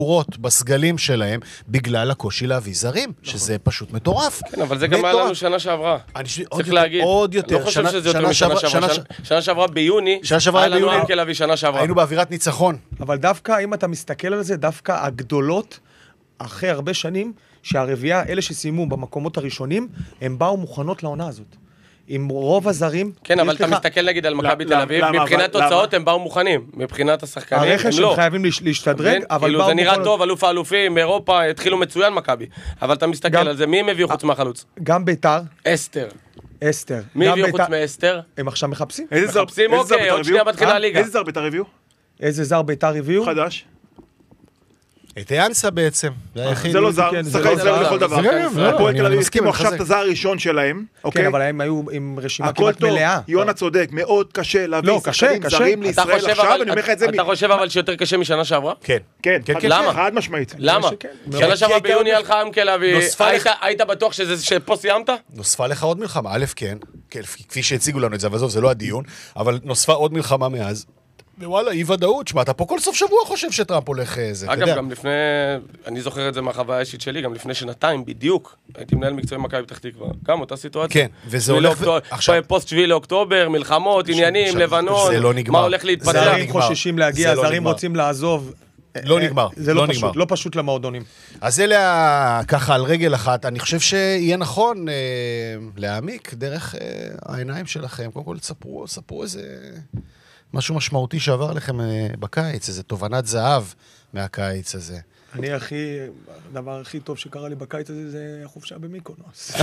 בסגלים שלהם, בגלל הקושי להביא זרים, שזה פשוט מטורף. כן, אבל זה גם היה לנו שנה שעברה. צריך להגיד. עוד יותר. לא חושב שזה יותר משנה שעברה. שנה שעברה ביוני, היה לנו אנקל להביא שנה שעברה. היינו באווירת ניצחון. אבל דווקא, אם אתה מסתכל על זה, דווקא הגדולות, אחרי הרבה שנים, שהרביעה, אלה שסיימו במקומות הראשונים, הם באו מוכנות לעונה הזאת. עם רוב הזרים... כן, אבל אתה מסתכל נגיד על מכבי תל אביב, מבחינת תוצאות הם באו מוכנים, מבחינת השחקנים הם לא. הרכש הם חייבים להשתדרג, אבל באו... זה נראה טוב, אלוף האלופים, באירופה התחילו מצוין מכבי, אבל אתה מסתכל על זה, מי הם הביאו חוץ מהחלוץ? גם ביתר. אסתר. מי הביאו חוץ מאסתר? הם עכשיו מחפשים. מחפשים, אוקיי, עוד שנייה מתחילה הליגה. איזה זר ביתר הביאו? איזה זר ביתר הביאו? חדש. את יאנסה בעצם. זה לא זר, שחקן זר לכל דבר. הפועל תל אביב הסכימו עכשיו את הזר הראשון שלהם. כן, אבל הם היו עם רשימה כמעט מלאה. יונה צודק, מאוד קשה להביא שחקנים זרים לישראל עכשיו, אני אומר לך את זה... אתה חושב אבל שיותר קשה משנה שעברה? כן. כן, למה? חד משמעית. למה? שנה שעברה ביוני הלכה אנקל להביא... היית בטוח שפה סיימת? נוספה לך עוד מלחמה, א' כן, כפי שהציגו לנו את זה, אבל זה לא הדיון, אבל נוספה עוד מלחמה מאז. ווואלה, אי ודאות, שמה, אתה פה כל סוף שבוע חושב שטראמפ הולך זה, אגב, גם לפני, אני זוכר את זה מהחוויה האישית שלי, גם לפני שנתיים, בדיוק, הייתי מנהל מקצועי מכבי פתח תקווה, גם אותה סיטואציה. כן, וזה הולך... עכשיו... פוסט 7 לאוקטובר, מלחמות, עניינים, לבנון, מה הולך להתפתח. זרים חוששים להגיע, זרים רוצים לעזוב. לא נגמר. זה לא פשוט למועדונים. אז אלה ככה על רגל אחת, אני חושב שיהיה נכון להעמיק דרך העיניים שלכם. קודם כל, ספרו איזה... משהו משמעותי שעבר עליכם בקיץ, איזו תובנת זהב מהקיץ הזה. הדבר הכי טוב שקרה לי בקיץ הזה זה החופשה במיקונוס.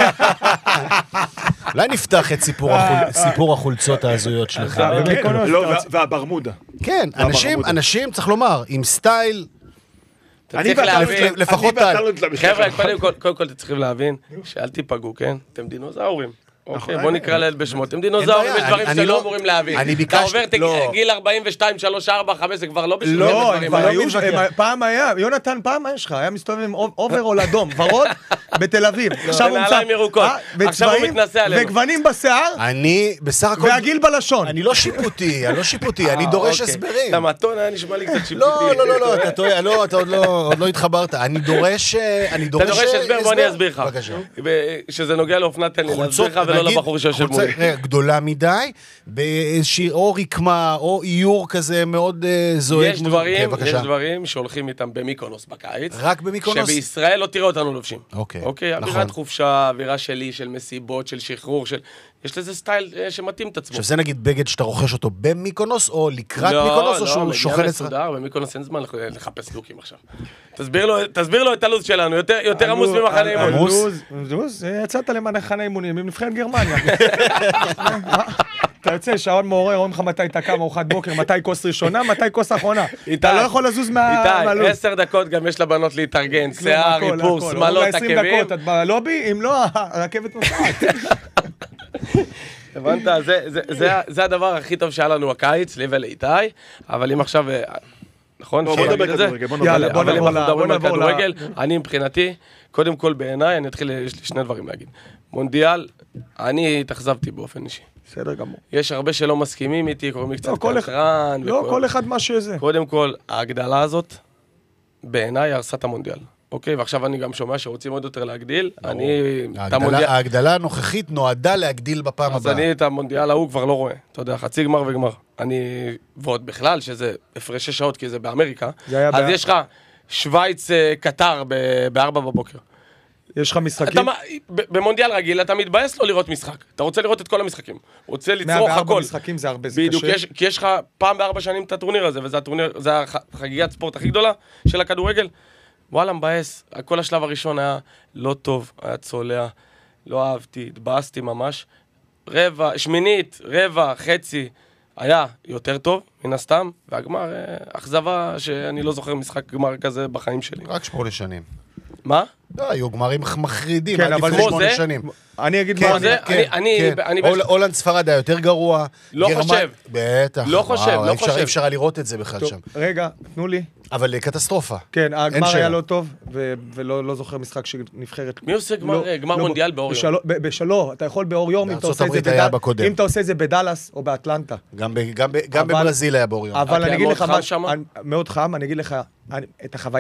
אולי נפתח את סיפור החולצות ההזויות שלכם. והברמודה. כן, אנשים, צריך לומר, עם סטייל... לפחות חבר'ה, קודם כל צריכים להבין, שאל תיפגעו, כן? אתם דינוזאורים. אוקיי, בוא נקרא לילד בשמות. אתם דינוזאורים, יש דברים שאתם לא אמורים להבין. אתה עובר גיל 42, 3, 4, 5, זה כבר לא בשביל דברים. פעם היה, יונתן, פעם יש לך, היה מסתובב עם אוברול אדום, ורוד, בתל אביב. נעליים ירוקות. עכשיו הוא מתנסה עלינו. וגוונים בשיער, והגיל בלשון. אני לא שיפוטי, אני דורש הסברים. אתה מתון, היה נשמע לי קצת שיפוטי. לא, אתה טועה, אתה עוד לא התחברת. אני דורש... אתה דורש הסבר, בוא אני אסביר לך. שזה נוגע לאופנת, תן לי להסביר לך ולא לבחור שיושב מולי. גדולה מדי, באיזושהי או רקמה, או איור כזה מאוד זועק. יש דברים שהולכים איתם במיקונוס בקיץ. רק במיקונוס? שבישראל לא תראה אותנו לובשים. אוקיי, אווירת חופשה, אווירה שלי, של מסיבות, של שחרור, יש לזה סטייל שמתאים את עצמו. עכשיו זה נגיד בגד שאתה רוכש אותו במיקונוס, או לקראת מיקונוס, או שהוא שוכן אצלך? לא, במיקונוס אין זמן לחפש לוקים עכשיו. תסביר לו את הלו"ז שלנו, יותר עמוס ממחנה אימון. לו"ז? יצאת למחנה אימונים, עם נבחרת גרמניה. אתה יוצא, שעון מעורר, רואים לך מתי אתה קם, ארוחת בוקר, מתי כוס ראשונה, מתי כוס אחרונה. אתה לא יכול לזוז מהלו"ז. 10 דקות גם יש לבנות להתארגן, שיער, איפור, שמלות, עקבים. 20 דקות, את בלובי, אם לא, הרכבת נוסעת. הבנת, זה הדבר הכי טוב שהיה לנו הקיץ, לי ולאיתי, אבל אם עכשיו, נכון? בוא נדבר כדורגל, אבל אם אנחנו מדברים על כדורגל, אני מבחינתי, קודם כל בעיניי, אני אתחיל, יש לי שני דברים להגיד. מונדיאל, אני התאכזבתי באופן אישי. בסדר גמור. יש הרבה שלא מסכימים איתי, קוראים לי קצת קטרן. לא, כל אחד מה שזה. קודם כל, ההגדלה הזאת, בעיניי הרסה את המונדיאל. אוקיי, ועכשיו אני גם שומע שרוצים עוד יותר להגדיל. ההגדלה הנוכחית נועדה להגדיל בפעם הבאה. אז אני את המונדיאל ההוא כבר לא רואה. אתה יודע, חצי גמר וגמר. ועוד בכלל, שזה הפרשי שעות, כי זה באמריקה. אז יש לך שוויץ קטר ב-4 בבוקר. יש לך משחקים? במונדיאל רגיל אתה מתבאס לא לראות משחק. אתה רוצה לראות את כל המשחקים. רוצה לצרוך הכל. 104 משחקים זה הרבה, זה קשה. כי יש לך פעם ב4 שנים את הטורניר הזה, וזה החגיגת ספורט הכי גדולה של הכדורגל. וואלה, מבאס. כל השלב הראשון היה לא טוב, היה צולע, לא אהבתי, התבאסתי ממש. שמינית, רבע, חצי, היה יותר טוב, מן הסתם, והגמר, אכזבה שאני לא זוכר משחק גמר כזה בחיים שלי. רק 8 שנים. מה? לא, היו גמרים מחרידים, כן, עד אבל לפני כמו 8 זה- שנים. אני אגיד כן, מה... זה, כן, אני- כן. אני- הולנד ספרד היה יותר גרוע. לא חושב. בטח. לא חושב, וואו, לא אי אפשר- חושב. אי אפשר היה לראות את זה בכלל טוב, שם. רגע, תנו לי. אבל קטסטרופה. כן, הגמר שאלה. היה לא טוב, ולא זוכר משחק שנבחרת... מי עושה גמר מונדיאל באור יום? בשלו, אתה יכול באור יום, אם אתה עושה את זה בארצות הברית היה בקודם. אם אתה עושה את זה בדאלאס או באטלנטה. גם אבל- בברזיל היה באור יום. אבל אני היה אגיד מאוד לך חם מה... שמה? מאוד חם, אני אגיד לך, את החוויה